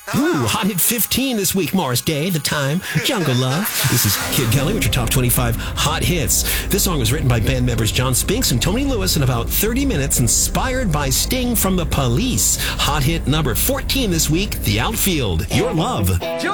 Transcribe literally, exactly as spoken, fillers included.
Ooh, Hot Hit fifteen this week. Morris Day, The Time, Jungle Love. This is Kid Kelly with your top twenty-five hot hits. This song was written by band members John Spinks and Tony Lewis in about thirty minutes, inspired by Sting from The Police. Hot hit number fourteen this week, The Outfield, Your Love.